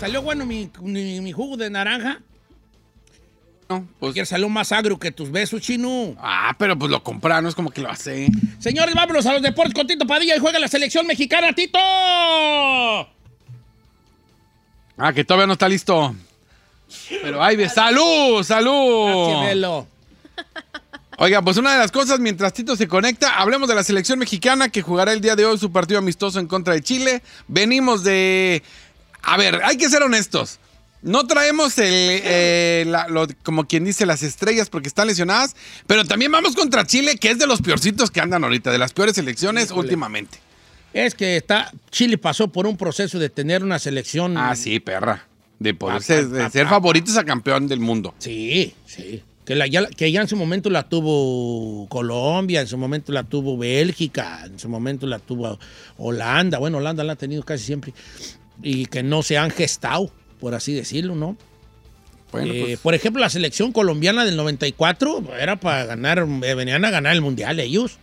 ¿Salió bueno mi jugo de naranja? No, pues... Ayer salió más agrio que tus besos, chino. Pero pues lo compra, no es como que lo hace. Señores, vámonos a los deportes con Tito Padilla y juega la selección mexicana, Tito. Que todavía no está listo. Pero ahí ve, ¡salud! Velo. Oiga, pues una de las cosas, mientras Tito se conecta, hablemos de la selección mexicana que jugará el día de hoy su partido amistoso en contra de Chile. Venimos de... A ver, hay que ser honestos. No traemos como quien dice, las estrellas porque están lesionadas, pero también vamos contra Chile, que es de los peorcitos que andan ahorita, de las peores selecciones últimamente. Es que Chile pasó por un proceso de tener una selección... Sí, perra. De poder ser favoritos a campeón del mundo. Sí. Que ya en su momento la tuvo Colombia, en su momento la tuvo Bélgica, en su momento la tuvo Holanda. Bueno, Holanda la ha tenido casi siempre. Y que no se han gestado, por así decirlo, ¿no? Bueno, pues... Por ejemplo, la selección colombiana del 94 era para ganar, venían a ganar el Mundial ellos.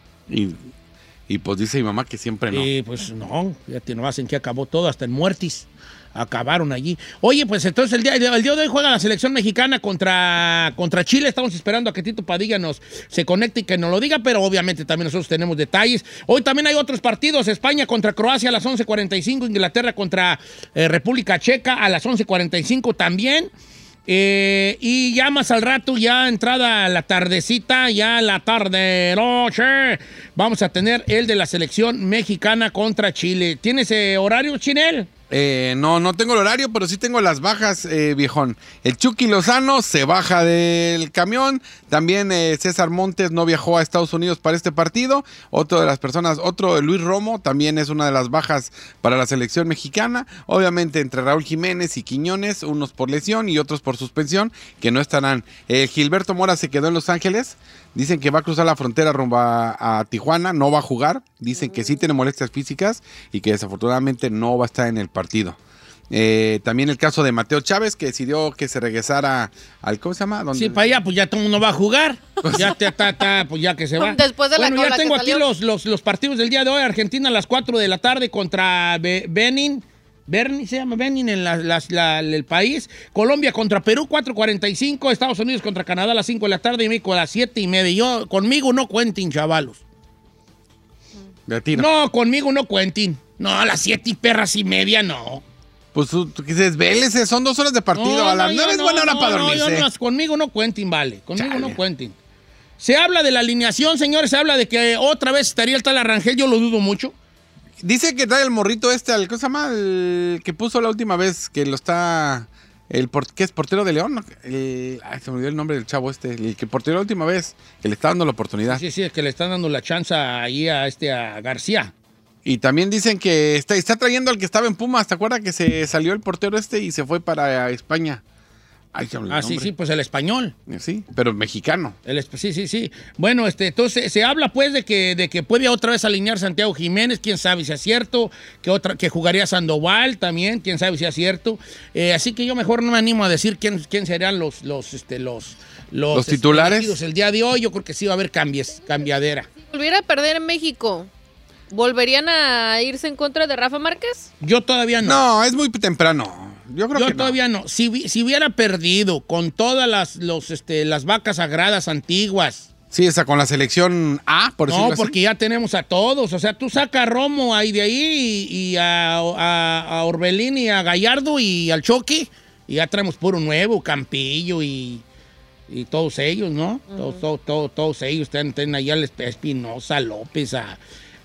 Y pues dice mi mamá que siempre no. Y pues no, fíjate nomás en qué acabó todo, hasta en muertis. Acabaron allí. Oye, pues entonces el día de hoy juega la selección mexicana contra Chile. Estamos esperando a que Tito Padilla se conecte y que nos lo diga, pero obviamente también nosotros tenemos detalles. Hoy también hay otros partidos. España contra Croacia a las 11:45, Inglaterra contra República Checa a las 11:45 también. Y ya más al rato, ya entrada a la tardecita, ya la tarde noche, vamos a tener el de la selección mexicana contra Chile. ¿Tienes horario, Chinel? No tengo el horario, pero sí tengo las bajas, viejón. El Chucky Lozano se baja del camión. También César Montes no viajó a Estados Unidos para este partido. Otro Luis Romo, también es una de las bajas para la selección mexicana. Obviamente entre Raúl Jiménez y Quiñones, unos por lesión y otros por suspensión, que no estarán. Gilberto Mora se quedó en Los Ángeles. Dicen que va a cruzar la frontera rumbo a Tijuana, no va a jugar. Dicen que sí tiene molestias físicas y que desafortunadamente no va a estar en el partido. También el caso de Mateo Chávez, que decidió que se regresara al... ¿Cómo se llama? ¿Dónde? Sí, para allá, pues ya todo el mundo va a jugar. Pues ya pues ya que se va. Después de la ya tengo aquí los partidos del día de hoy. Argentina a las 4 de la tarde contra Benin. Se llama Benin en el país. Colombia contra Perú, 4:45. Estados Unidos contra Canadá a las 5 de la tarde. Y México a las 7:30. Conmigo no cuenten, chavalos. No, conmigo no cuenten. No, a las 7:30, no. Pues tú dices, vélese, son 2 horas de partido. A las 9 es buena hora para dormirse. Conmigo no cuenten, vale. Conmigo no cuenten. Se habla de la alineación, señores. Se habla de que otra vez estaría el tal Arrangel. Yo lo dudo mucho. Dice que trae el morrito ¿cómo se llama? El que puso la última vez, que lo está... ¿Qué es? ¿Portero de León? Se me olvidó el nombre del chavo el que porteró la última vez, que le está dando la oportunidad. Sí, es que le están dando la chance ahí a García. Y también dicen que está trayendo al que estaba en Pumas. ¿Te acuerdas que se salió el portero y se fue para España? Sí, pues el español. Sí, pero mexicano. Sí. Bueno, entonces se habla pues de que puede otra vez alinear Santiago Jiménez, quién sabe si es cierto, que jugaría Sandoval también, quién sabe si es cierto. Así que yo mejor no me animo a decir quién serían los titulares el día de hoy. Yo creo que sí va a haber cambiadera. Si volviera a perder en México, ¿volverían a irse en contra de Rafa Márquez? Yo todavía no. No, es muy temprano. Yo todavía no. Si hubiera perdido con todas las vacas sagradas antiguas. Sí, con la selección A, por decirlo así. No, porque ya tenemos a todos. O sea, tú sacas a Romo ahí de ahí y a Orbelín y a Gallardo y al Chucky y ya traemos puro nuevo, Campillo y todos ellos, ¿no? Uh-huh. Todos ellos. Tienen allá a Espinosa, López, a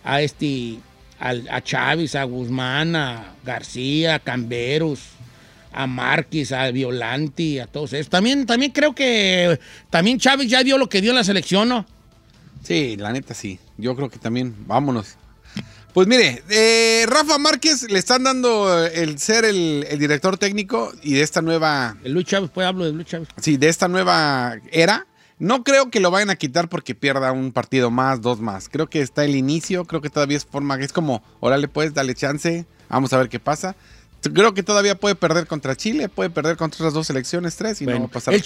Chávez, a Guzmán, a García, a Camberos, a Márquez, a Violanti, a todos esos. También creo que también Chávez ya dio lo que dio en la selección, ¿no? Sí, la neta sí. Yo creo que también. Vámonos. Pues mire, Rafa Márquez le están dando el ser el director técnico y de esta nueva... El Luis Chávez, pues hablo de Luis Chávez. Sí, de esta nueva era. No creo que lo vayan a quitar porque pierda un partido más, 2 más. Creo que está el inicio, creo que todavía es como, órale pues, dale chance, vamos a ver qué pasa. Creo que todavía puede perder contra Chile, puede perder contra otras 2 selecciones, 3 y no va a pasar.